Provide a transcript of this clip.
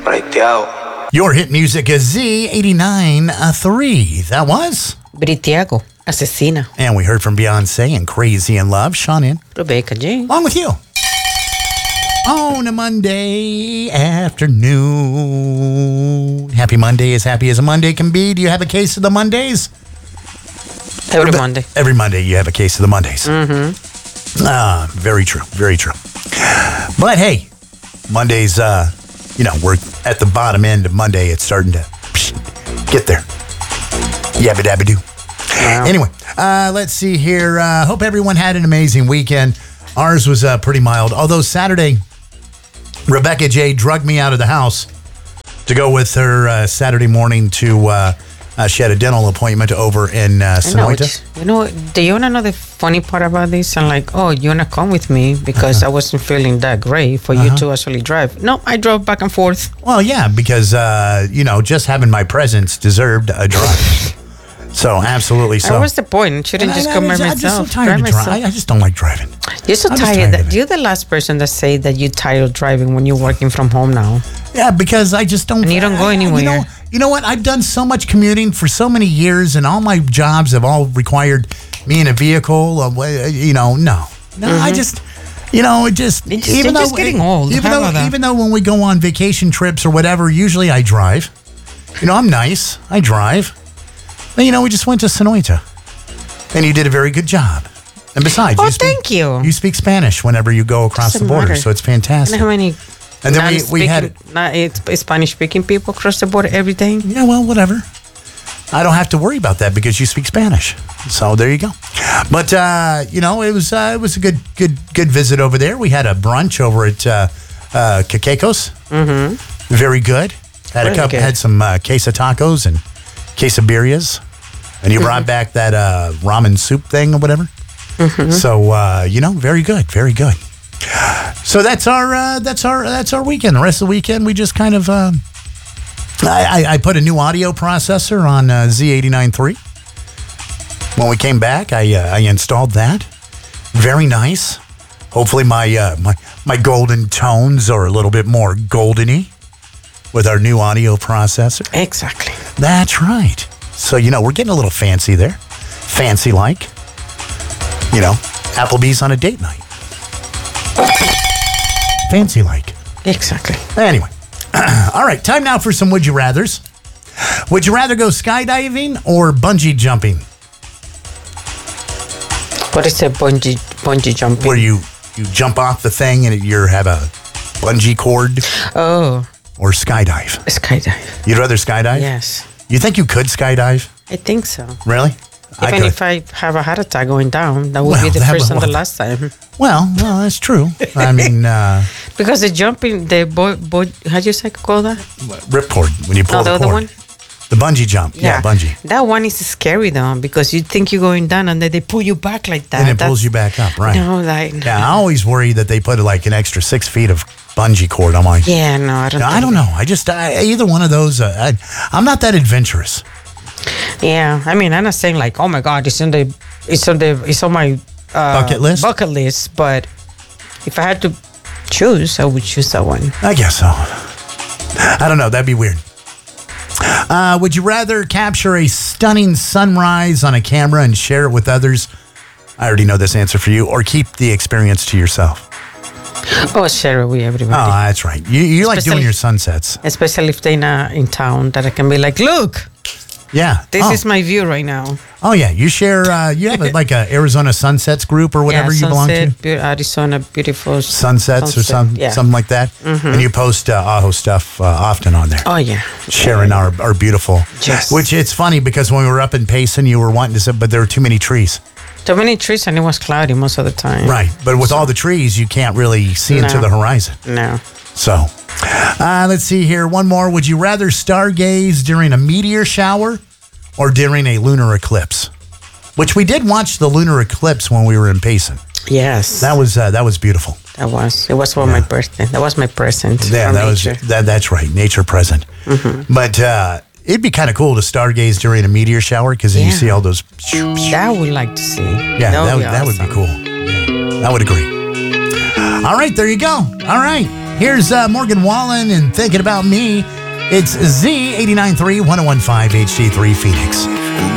Your hit music is Z89.3. That was Britiago, Asesina. And we heard from Beyonce and Crazy in Love. Sean in. Rebecca J. Along with you. On a Monday afternoon. Happy Monday, as happy as a Monday can be. Do you have a case of the Mondays? Every Monday. Every Monday you have a case of the Mondays. Mm-hmm. Very true. Very true. But hey, Mondays, we're at the bottom end of Monday. It's starting to get there. Yabba dabba doo. Wow. Anyway, let's see here. Hope everyone had an amazing weekend. Ours was pretty mild. Although Saturday, Rebecca J drugged me out of the house to go with her Saturday morning to, she had a dental appointment over in Sonoita. Do you want to know the funny part about this? I'm like, oh, you want to come with me because I wasn't feeling that great for you to actually drive. No, I drove back and forth. Well, yeah, because, just having my presence deserved a drive. So, absolutely so. What's the point? Shouldn't just come by myself. I'm just so tired of driving. I just don't like driving. You're so tired. You're the last person that say that you're tired of driving when you're working from home now. Yeah, because I just don't. And you don't go anywhere. You know what? I've done so much commuting for so many years, and all my jobs have all required me in a vehicle. No. Mm-hmm. I just, even though getting old. Even though when we go on vacation trips or whatever, usually I drive. I'm nice. I drive. But, we just went to Sonoita, and you did a very good job. And besides, thank you. You speak Spanish whenever you go across the border, so it's fantastic. How many? And then we had Spanish-speaking people cross the border every day. Yeah, well, whatever. I don't have to worry about that because you speak Spanish. So there you go. But it was a good visit over there. We had a brunch over at Caquecos. Mm-hmm. Very good. Had some queso tacos and quesadillas, and you brought back that ramen soup thing or whatever. Mm-hmm. So very good, very good. So that's our weekend. The rest of the weekend, we just kind of I put a new audio processor on Z89.3. When we came back, I installed that. Very nice. Hopefully my golden tones are a little bit more goldeny with our new audio processor. Exactly. That's right. So we're getting a little fancy there, fancy like. Applebee's on a date night. Fancy like. Exactly. Anyway. All right. Time now for some Would You Rathers. Would you rather go skydiving or bungee jumping? What is a bungee jumping? Where you jump off the thing and you have a bungee cord? Oh. Or skydive? Skydive. You'd rather skydive? Yes. You think you could skydive? I think so. Really? Even if I have a heart attack going down, that would be the first and the last time. Well, that's true. I mean... because the jumping, how do you call that? Ripcord, when you pull the cord. other one? The bungee jump. Yeah, bungee. That one is scary, though, because you think you're going down and then they pull you back like that. And it pulls you back up, right. No. Yeah, I always worry that they put like an extra 6 feet of bungee cord. I'm like... Yeah, no, I don't I don't know. Either one of those, I'm not that adventurous. Yeah, I mean, I'm not saying like, oh my God, it's on my bucket list. But if I had to choose, I would choose that one. I guess so. I don't know. That'd be weird. Would you rather capture a stunning sunrise on a camera and share it with others? I already know this answer for you. Or keep the experience to yourself? Oh, share it with everybody. Oh, that's right. You like doing your sunsets. Especially if they're in town, that I can be like, look. Yeah. This is my view right now. Oh, yeah. You share, you have like a Arizona Sunsets group or whatever you belong to? Arizona Beautiful Sunsets or something like that. Mm-hmm. And you post Ajo stuff often on there. Oh, yeah. Sharing our beautiful. Yes. Which it's funny because when we were up in Payson, you were wanting to say, but there were too many trees. Too many trees and it was cloudy most of the time. Right. But with all the trees, you can't really see into the horizon. No. So, let's see here. One more. Would you rather stargaze during a meteor shower or during a lunar eclipse? Which we did watch the lunar eclipse when we were in Payson. Yes. That was beautiful. It was for my birthday. That was my present. Yeah, that's right. Nature present. Mm-hmm. But it'd be kind of cool to stargaze during a meteor shower because then you see all those. That I would like to see. Yeah, that would be cool. Yeah, I would agree. All right, there you go. All right. Here's Morgan Wallen and Thinking About Me. It's Z89.3 1015 HD3 Phoenix.